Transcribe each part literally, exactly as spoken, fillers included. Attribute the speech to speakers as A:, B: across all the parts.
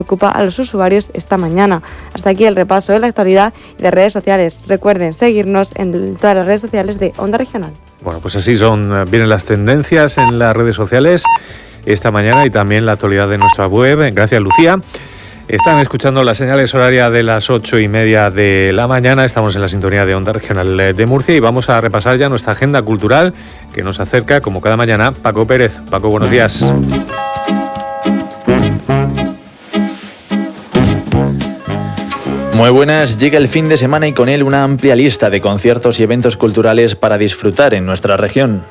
A: ocupa a los usuarios esta mañana. Hasta aquí el repaso de la actualidad y de redes sociales. Recuerden seguirnos en todas las redes sociales de Onda Regional.
B: Bueno, pues así son, vienen las tendencias en las redes sociales esta mañana y también la actualidad de nuestra web. Gracias, Lucía. Están escuchando las señales horarias de las ocho y media de la mañana. Estamos en la sintonía de Onda Regional de Murcia y vamos a repasar ya nuestra agenda cultural que nos acerca, como cada mañana, Paco Pérez. Paco, buenos días.
C: Muy buenas, llega el fin de semana y con él una amplia lista de conciertos y eventos culturales para disfrutar en nuestra región.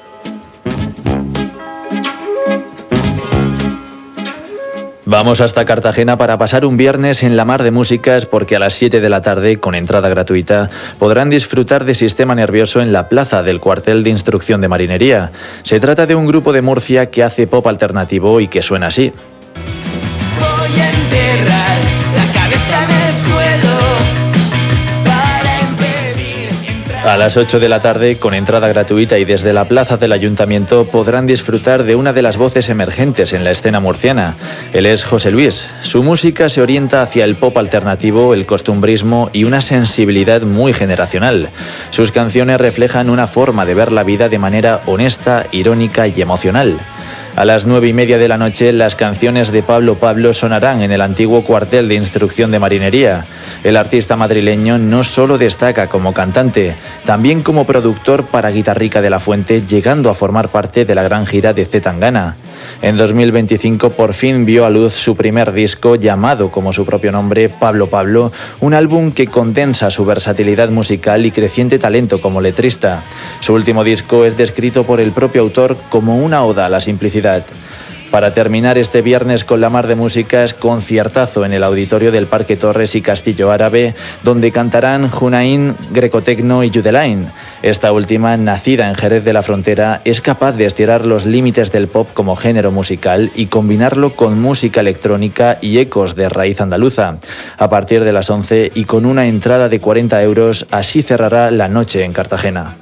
C: Vamos hasta Cartagena para pasar un viernes en la Mar de Músicas porque a las siete de la tarde, con entrada gratuita, podrán disfrutar de Sistema Nervioso en la plaza del cuartel de instrucción de Marinería. Se trata de un grupo de Murcia que hace pop alternativo y que suena así.
D: Voy a enterrar la cabeza en el suelo para impedir entrar.
C: A las ocho de la tarde, con entrada gratuita y desde la plaza del Ayuntamiento, podrán disfrutar de una de las voces emergentes en la escena murciana. Él es José Luis. Su música se orienta hacia el pop alternativo, el costumbrismo y una sensibilidad muy generacional. Sus canciones reflejan una forma de ver la vida de manera honesta, irónica y emocional. A las nueve y media de la noche, las canciones de Pablo Pablo sonarán en el antiguo cuartel de instrucción de Marinería. El artista madrileño no solo destaca como cantante, también como productor para Guitarrica de la Fuente, llegando a formar parte de la gran gira de C. Tangana. En dos mil veinticinco por fin vio a luz su primer disco llamado como su propio nombre, Pablo Pablo, un álbum que condensa su versatilidad musical y creciente talento como letrista. Su último disco es descrito por el propio autor como una oda a la simplicidad. Para terminar este viernes con la Mar de Músicas, conciertazo en el auditorio del Parque Torres y Castillo Árabe, donde cantarán Junaín, Grecotecno y Yudelain. Esta última, nacida en Jerez de la Frontera, es capaz de estirar los límites del pop como género musical y combinarlo con música electrónica y ecos de raíz andaluza. A partir de las once y con una entrada de cuarenta euros, así cerrará la noche en Cartagena.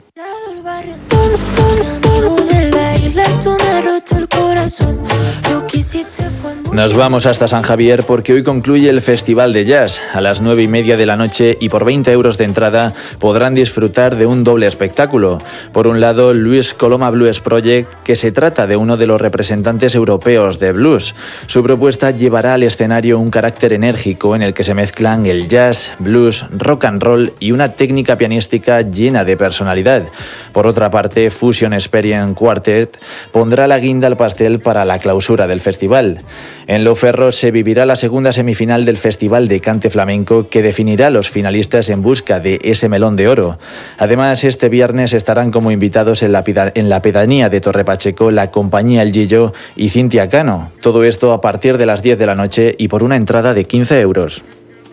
C: Nos vamos hasta San Javier porque hoy concluye el Festival de Jazz. A las nueve y media de la noche y por veinte euros de entrada podrán disfrutar de un doble espectáculo. Por un lado, Luis Coloma Blues Project, que se trata de uno de los representantes europeos de blues. Su propuesta llevará al escenario un carácter enérgico en el que se mezclan el jazz, blues, rock and roll y una técnica pianística llena de personalidad. Por otra parte, Fusion Experience Quartet pondrá la guinda al pastel para la clausura del festival. En Loferro se vivirá la segunda semifinal del Festival de Cante Flamenco que definirá a los finalistas en busca de ese melón de oro. Además, este viernes estarán como invitados en la, en la pedanía de Torre Pacheco la compañía El Gillo y Cintia Cano. Todo esto a partir de las diez de la noche y por una entrada de quince euros.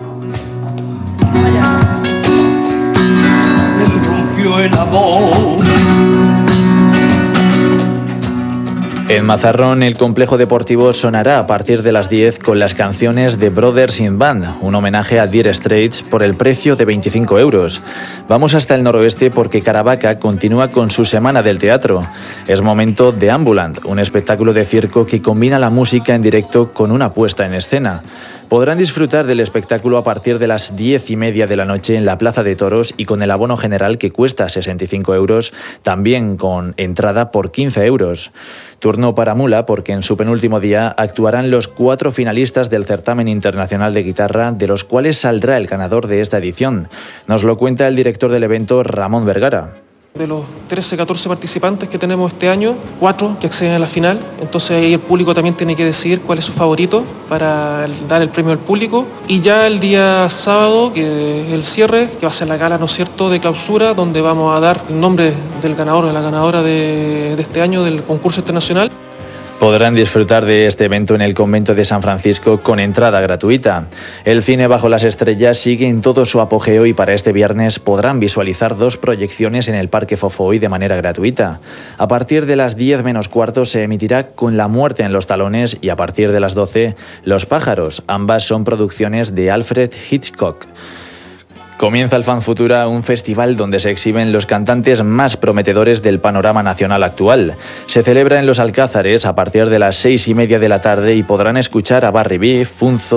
C: En Mazarrón, el complejo deportivo sonará a partir de las diez con las canciones de Brothers in Band, un homenaje a Dire Straits por el precio de veinticinco euros. Vamos hasta el noroeste porque Caravaca continúa con su Semana del Teatro. Es momento de Ambulant, un espectáculo de circo que combina la música en directo con una puesta en escena. Podrán disfrutar del espectáculo a partir de las diez y media de la noche en la Plaza de Toros y con el abono general que cuesta sesenta y cinco euros, también con entrada por quince euros. Turno para Mula porque en su penúltimo día actuarán los cuatro finalistas del certamen internacional de guitarra, de los cuales saldrá el ganador de esta edición. Nos lo cuenta el director del evento, Ramón Vergara.
E: De los trece, catorce participantes que tenemos este año, cuatro que acceden a la final, entonces ahí el público también tiene que decidir cuál es su favorito para dar el premio al público. Y ya el día sábado, que es el cierre, que va a ser la gala, ¿no es cierto?, de clausura, donde vamos a dar el nombre del ganador, de la ganadora de, de este año del concurso internacional.
C: Podrán disfrutar de este evento en el convento de San Francisco con entrada gratuita. El cine Bajo las Estrellas sigue en todo su apogeo y para este viernes podrán visualizar dos proyecciones en el Parque Fofoy de manera gratuita. A partir de las diez menos cuarto se emitirá Con la muerte en los talones y a partir de las doce Los pájaros. Ambas son producciones de Alfred Hitchcock. Comienza el Fan Futura, un festival donde se exhiben los cantantes más prometedores del panorama nacional actual. Se celebra en Los Alcázares a partir de las seis y media de la tarde y podrán escuchar a Barry B, Funzo,